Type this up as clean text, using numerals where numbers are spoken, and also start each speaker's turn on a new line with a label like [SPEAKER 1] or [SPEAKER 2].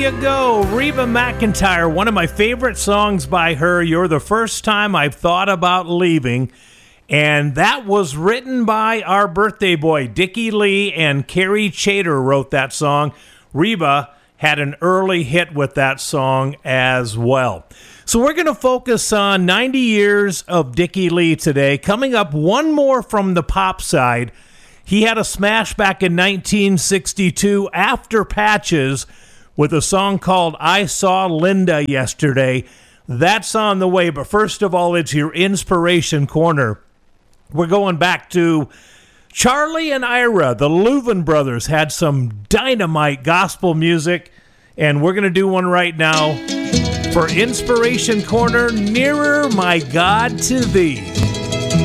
[SPEAKER 1] you go. Reba McEntire, one of my favorite songs by her. You're the first time I've thought about leaving. And that was written by our birthday boy, Dickie Lee, and Carrie Chater wrote that song. Reba had an early hit with that song as well. So we're going to focus on 90 years of Dickie Lee today. Coming up, one more from the pop side. He had a smash back in 1962 after Patches with a song called I Saw Linda Yesterday. That's on the way, but first of all, it's your Inspiration Corner. We're going back to Charlie and Ira. The Louvin brothers had some dynamite gospel music, and we're going to do one right now for Inspiration Corner, Nearer My God to Thee.